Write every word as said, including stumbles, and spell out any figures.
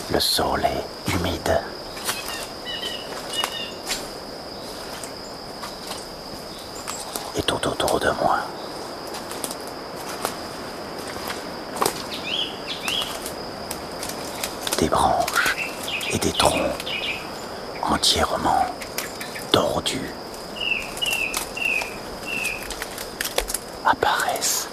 Le sol est humide. Et tout autour de moi, des branches et des troncs entièrement tordus apparaissent.